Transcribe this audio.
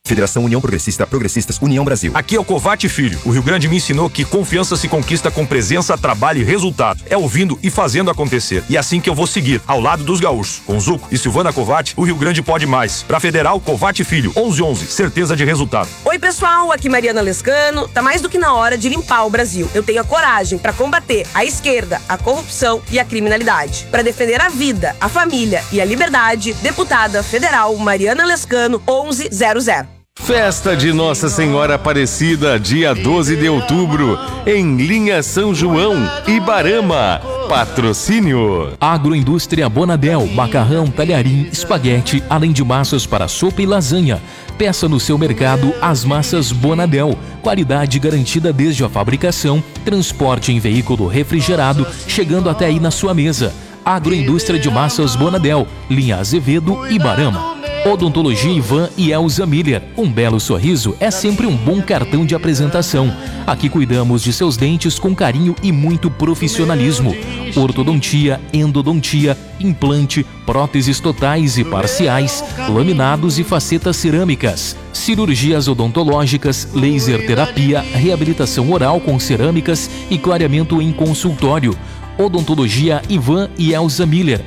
Federação União Progressista, Progressistas, União Brasil. Aqui é o Covatti Filho. O Rio Grande me ensinou que confiança se conquista com presença, trabalho e resultado. É ouvindo e fazendo acontecer. E é assim que eu vou seguir, ao lado dos gaúchos. Com Zuco e Silvana Covatti, o Rio Grande pode mais. Pra Federal, Covatti Filho, 1111, certeza de resultado. Oi pessoal, aqui Mariana Lescano. Tá mais do que na hora de limpar o Brasil. Eu tenho a coragem pra combater a esquerda, a corrupção e a criminalidade. Pra defender a vida, a família e a liberdade, deputada federal Mariana Lescano, 1100. Festa de Nossa Senhora Aparecida, dia 12 de outubro, em Linha São João, Ibarama. Patrocínio Agroindústria Bonadel, macarrão, talharim, espaguete, além de massas para sopa e lasanha. Peça no seu mercado as massas Bonadel. Qualidade garantida desde a fabricação, transporte em veículo refrigerado, chegando até aí na sua mesa. Agroindústria de Massas Bonadel, linha Azevedo, Ibarama. Odontologia Ivan e Elza Miller. Um belo sorriso é sempre um bom cartão de apresentação. Aqui cuidamos de seus dentes com carinho e muito profissionalismo. Ortodontia, endodontia, implante, próteses totais e parciais, laminados e facetas cerâmicas, cirurgias odontológicas, laser terapia, reabilitação oral com cerâmicas e clareamento em consultório. Odontologia Ivan e Elza Miller.